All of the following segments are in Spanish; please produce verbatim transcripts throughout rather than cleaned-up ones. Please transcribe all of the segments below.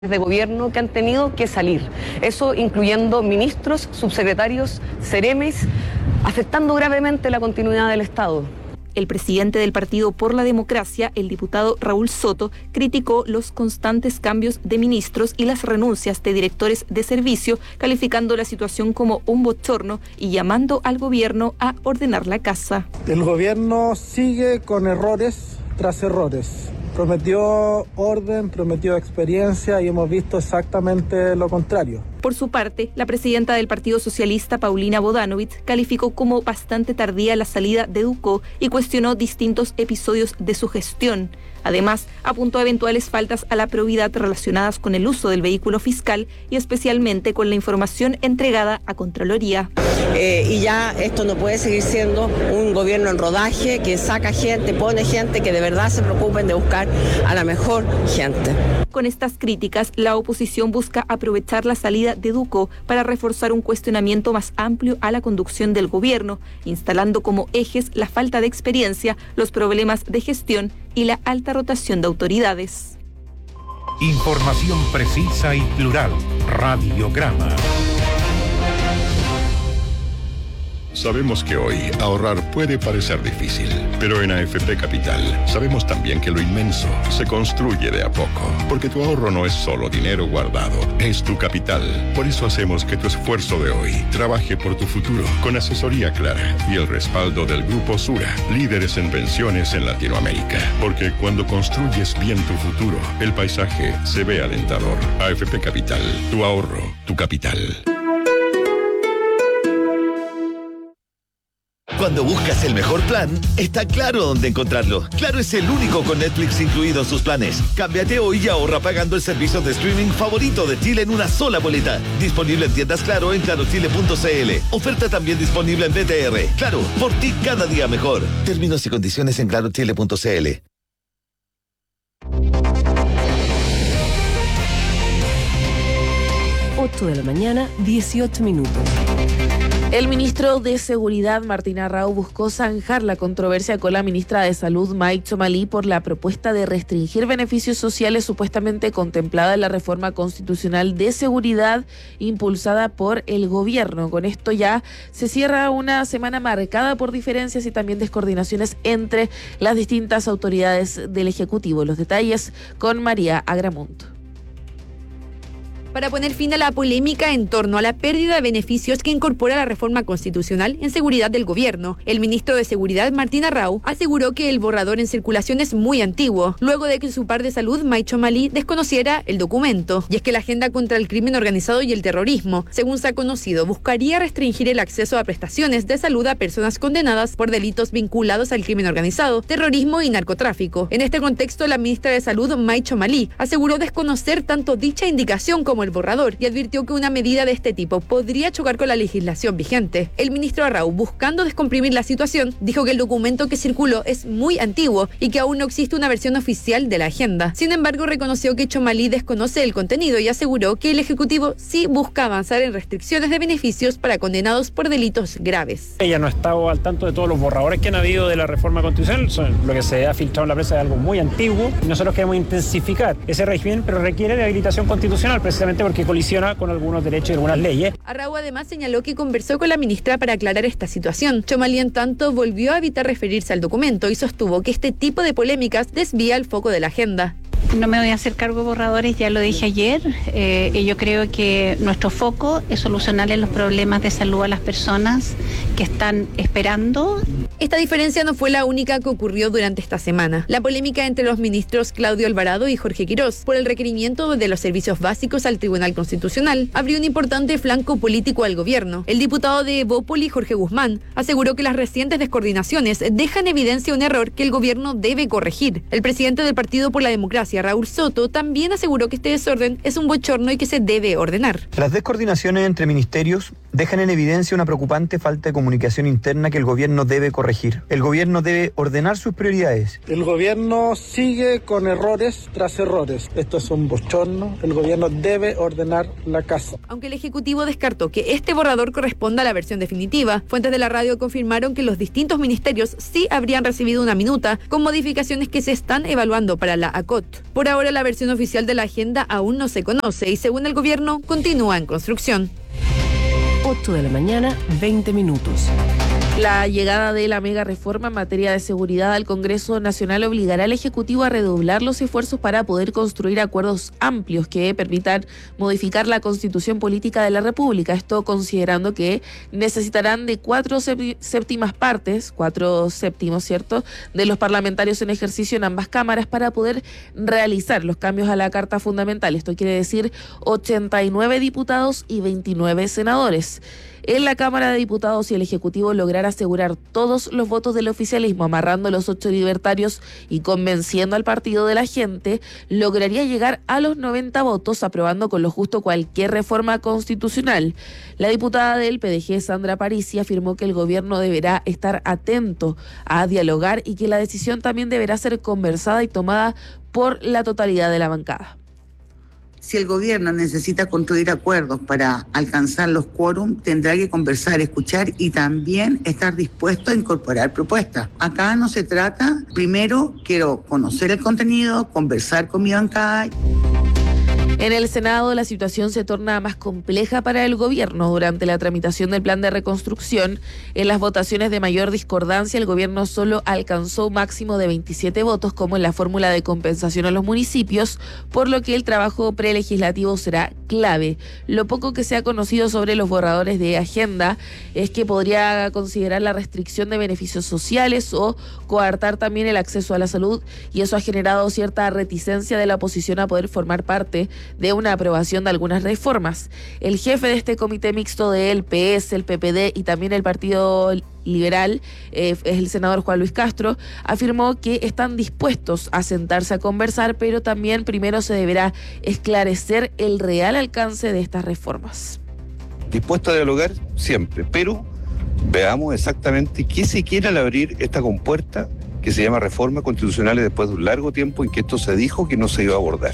de gobierno que han tenido que salir, eso incluyendo ministros, subsecretarios, seremes, afectando gravemente la continuidad del Estado. El presidente del Partido por la Democracia, el diputado Raúl Soto, criticó los constantes cambios de ministros y las renuncias de directores de servicio, calificando la situación como un bochorno y llamando al gobierno a ordenar la casa. El gobierno sigue con errores tras errores. Prometió orden, prometió experiencia y hemos visto exactamente lo contrario. Por su parte, la presidenta del Partido Socialista, Paulina Bodanovich, calificó como bastante tardía la salida de Ducó y cuestionó distintos episodios de su gestión. Además, apuntó a eventuales faltas a la probidad relacionadas con el uso del vehículo fiscal y especialmente con la información entregada a Contraloría. Eh, y ya esto no puede seguir siendo un gobierno en rodaje que saca gente, pone gente que de verdad se preocupen de buscar a la mejor gente. Con estas críticas, la oposición busca aprovechar la salida de Ducó para reforzar un cuestionamiento más amplio a la conducción del gobierno, instalando como ejes la falta de experiencia, los problemas de gestión y la alta rotación de autoridades. Información precisa y plural. Radiograma. Sabemos que hoy ahorrar puede parecer difícil, pero en A F P Capital sabemos también que lo inmenso se construye de a poco, porque tu ahorro no es solo dinero guardado, es tu capital. Por eso hacemos que tu esfuerzo de hoy trabaje por tu futuro, con asesoría clara y el respaldo del Grupo Sura, líderes en pensiones en Latinoamérica. Porque cuando construyes bien tu futuro, el paisaje se ve alentador. A F P Capital, tu ahorro, tu capital. Cuando buscas el mejor plan, está Claro dónde encontrarlo. Claro es el único con Netflix incluido en sus planes. Cámbiate hoy y ahorra pagando el servicio de streaming favorito de Chile en una sola boleta. Disponible en tiendas Claro en claro chile punto c l. Oferta también disponible en B T R. Claro, por ti cada día mejor. Términos y condiciones en claro chile punto c l. ocho de la mañana, dieciocho minutos. El ministro de Seguridad, Martín Arrau, buscó zanjar la controversia con la ministra de Salud, Mike Chomalí, por la propuesta de restringir beneficios sociales supuestamente contemplada en la reforma constitucional de seguridad impulsada por el gobierno. Con esto ya se cierra una semana marcada por diferencias y también descoordinaciones entre las distintas autoridades del Ejecutivo. Los detalles con María Agramunt. Para poner fin a la polémica en torno a la pérdida de beneficios que incorpora la reforma constitucional en seguridad del gobierno, el ministro de Seguridad, Martín Arrau, aseguró que el borrador en circulación es muy antiguo, luego de que su par de salud, Mike Chomalí, desconociera el documento. Y es que la agenda contra el crimen organizado y el terrorismo, según se ha conocido, buscaría restringir el acceso a prestaciones de salud a personas condenadas por delitos vinculados al crimen organizado, terrorismo y narcotráfico. En este contexto, la ministra de Salud, Mike Chomalí, aseguró desconocer tanto dicha indicación como el borrador y advirtió que una medida de este tipo podría chocar con la legislación vigente. El ministro Arrau, buscando descomprimir la situación, dijo que el documento que circuló es muy antiguo y que aún no existe una versión oficial de la agenda. Sin embargo, reconoció que Chomalí desconoce el contenido y aseguró que el Ejecutivo sí busca avanzar en restricciones de beneficios para condenados por delitos graves. Ella no ha estado al tanto de todos los borradores que han habido de la reforma constitucional. Lo que se ha filtrado en la prensa es algo muy antiguo. Nosotros queremos intensificar ese régimen, pero requiere de habilitación constitucional, precisamente porque colisiona con algunos derechos y algunas leyes. Arrau además señaló que conversó con la ministra para aclarar esta situación. Chomalí, en tanto, volvió a evitar referirse al documento y sostuvo que este tipo de polémicas desvía el foco de la agenda. No me voy a hacer cargo de borradores, ya lo dije ayer. Eh, y yo creo que nuestro foco es solucionarle los problemas de salud a las personas que están esperando. Esta diferencia no fue la única que ocurrió durante esta semana. La polémica entre los ministros Claudio Alvarado y Jorge Quirós por el requerimiento de los servicios básicos al Tribunal Constitucional abrió un importante flanco político al gobierno. El diputado de Evópoli, Jorge Guzmán, aseguró que las recientes descoordinaciones dejan evidencia un error que el gobierno debe corregir. El presidente del Partido por la Democracia, Raúl Soto, también aseguró que este desorden es un bochorno y que se debe ordenar. Las descoordinaciones entre ministerios dejan en evidencia una preocupante falta de comunicación interna que el gobierno debe corregir. corregir. El gobierno debe ordenar sus prioridades. El gobierno sigue con errores tras errores. Esto es un bochorno. El gobierno debe ordenar la casa. Aunque el Ejecutivo descartó que este borrador corresponda a la versión definitiva, fuentes de la radio confirmaron que los distintos ministerios sí habrían recibido una minuta con modificaciones que se están evaluando para la A C O T. Por ahora, la versión oficial de la agenda aún no se conoce y, según el gobierno, continúa en construcción. ocho de la mañana, veinte minutos. La llegada de la mega reforma en materia de seguridad al Congreso Nacional obligará al Ejecutivo a redoblar los esfuerzos para poder construir acuerdos amplios que permitan modificar la Constitución Política de la República. Esto considerando que necesitarán de cuatro séptimas partes, cuatro séptimos, ¿cierto?, de los parlamentarios en ejercicio en ambas cámaras para poder realizar los cambios a la Carta Fundamental. Esto quiere decir ochenta y nueve diputados y veintinueve senadores. En la Cámara de Diputados, y el Ejecutivo lograra asegurar todos los votos del oficialismo, amarrando los ocho libertarios y convenciendo al Partido de la Gente, lograría llegar a los noventa votos, aprobando con lo justo cualquier reforma constitucional. La diputada del P D G, Sandra Parisi, afirmó que el gobierno deberá estar atento a dialogar y que la decisión también deberá ser conversada y tomada por la totalidad de la bancada. Si el gobierno necesita construir acuerdos para alcanzar los quórum, tendrá que conversar, escuchar y también estar dispuesto a incorporar propuestas. Acá no se trata, primero quiero conocer el contenido, conversar con mi bancada. En el Senado, la situación se torna más compleja para el gobierno. Durante la tramitación del plan de reconstrucción, en las votaciones de mayor discordancia, el gobierno solo alcanzó un máximo de veintisiete votos, como en la fórmula de compensación a los municipios, por lo que el trabajo prelegislativo será clave. Lo poco que se ha conocido sobre los borradores de agenda es que podría considerar la restricción de beneficios sociales o coartar también el acceso a la salud, y eso ha generado cierta reticencia de la oposición a poder formar parte de una aprobación de algunas reformas. El jefe de este comité mixto del P S, el P P D y también el Partido Liberal, eh, es el senador Juan Luis Castro, afirmó que están dispuestos a sentarse a conversar, pero también primero se deberá esclarecer el real alcance de estas reformas. Dispuesto a dialogar siempre, pero veamos exactamente qué se quiere al abrir esta compuerta que se llama reformas constitucionales después de un largo tiempo en que esto se dijo que no se iba a abordar.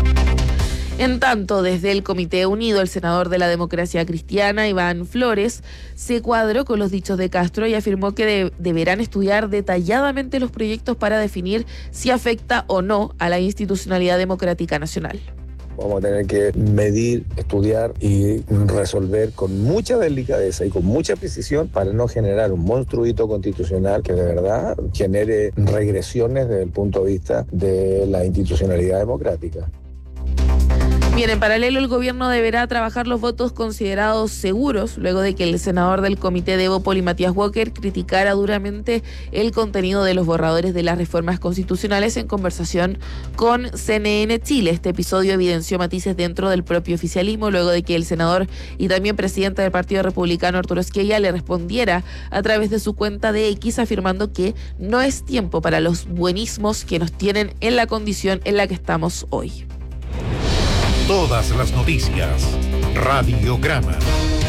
En tanto, desde el Comité Unido, el senador de la Democracia Cristiana, Iván Flores, se cuadró con los dichos de Castro y afirmó que de, deberán estudiar detalladamente los proyectos para definir si afecta o no a la institucionalidad democrática nacional. Vamos a tener que medir, estudiar y resolver con mucha delicadeza y con mucha precisión para no generar un monstruito constitucional que de verdad genere regresiones desde el punto de vista de la institucionalidad democrática. Bien, en paralelo, el gobierno deberá trabajar los votos considerados seguros, luego de que el senador del Comité de Evópoli, Matías Walker, criticara duramente el contenido de los borradores de las reformas constitucionales en conversación con C N N Chile. Este episodio evidenció matices dentro del propio oficialismo, luego de que el senador y también presidente del Partido Republicano, Arturo Esquella, le respondiera a través de su cuenta de X, afirmando que no es tiempo para los buenismos que nos tienen en la condición en la que estamos hoy. Todas las noticias. Radiograma.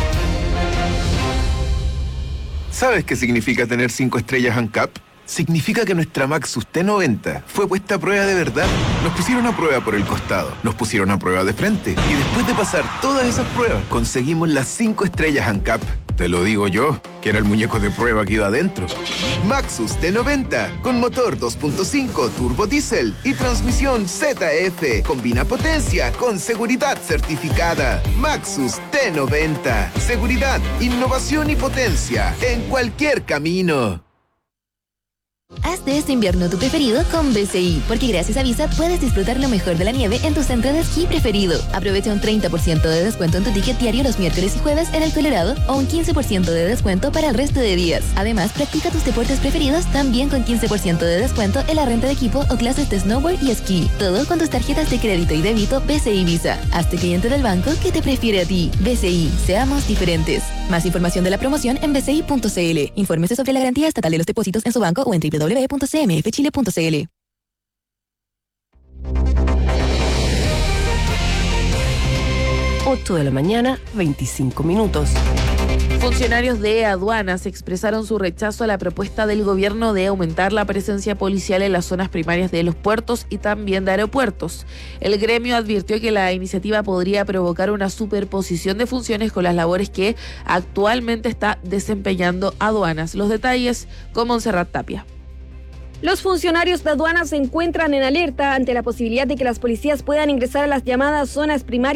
¿Sabes qué significa tener cinco estrellas ANCAP? Significa que nuestra Maxus T noventa fue puesta a prueba de verdad. Nos pusieron a prueba por el costado, nos pusieron a prueba de frente, y después de pasar todas esas pruebas, conseguimos las cinco estrellas ANCAP. Te lo digo yo, que era el muñeco de prueba que iba adentro. Maxus T noventa, con motor dos punto cinco turbo diésel y transmisión Z F. Combina potencia con seguridad certificada. Maxus T noventa. Seguridad, innovación y potencia en cualquier camino. Haz de este invierno tu preferido con B C I, porque gracias a Visa puedes disfrutar lo mejor de la nieve en tu centro de esquí preferido. Aprovecha un treinta por ciento de descuento en tu ticket diario los miércoles y jueves en el Colorado o un quince por ciento de descuento para el resto de días. Además, practica tus deportes preferidos también con quince por ciento de descuento en la renta de equipo o clases de snowboard y esquí. Todo con tus tarjetas de crédito y débito B C I Visa. Hazte cliente del banco que te prefiere a ti. B C I, seamos diferentes. Más información de la promoción en b c i punto c l. Infórmese sobre la garantía estatal de los depósitos en su banco o en doble u doble u doble u punto c m f chile punto c l. ocho de la mañana, veinticinco minutos. Funcionarios de aduanas expresaron su rechazo a la propuesta del gobierno de aumentar la presencia policial en las zonas primarias de los puertos y también de aeropuertos. El gremio advirtió que la iniciativa podría provocar una superposición de funciones con las labores que actualmente está desempeñando aduanas. Los detalles con Montserrat Tapia. Los funcionarios de aduanas se encuentran en alerta ante la posibilidad de que las policías puedan ingresar a las llamadas zonas primarias